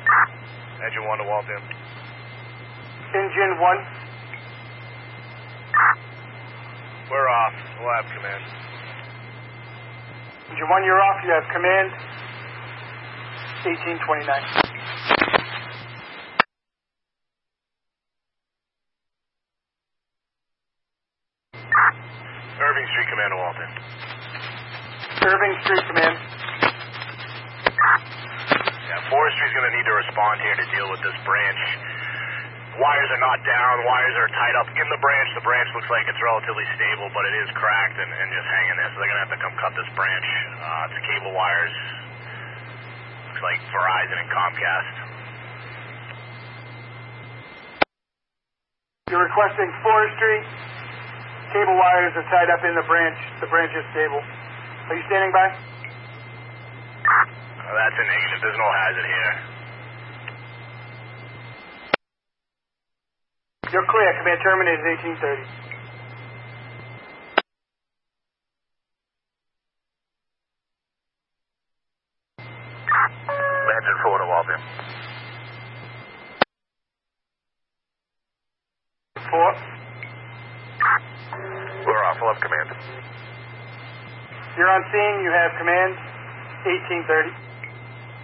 Engine 1 to Walton. Engine 1. We're off. We'll have command. Engine 1, you're off. You have command. 1829. Irving Street Command to Walton. Irving Street Command. Yeah, Forestry's going to need to respond here to deal with this branch. Wires are not down. Wires are tied up in the branch. The branch looks like it's relatively stable, but it is cracked and just hanging there. So they're going to have to come cut this branch. It's cable wires. Looks like Verizon and Comcast. You're requesting forestry. Cable wires are tied up in the branch. The branch is stable. Are you standing by? That's a negative. There's no hazard here. You're clear. Command terminated 1830. Engine 4 to Walton. 4. We're off. We'll have command. You're on scene. You have command. 1830.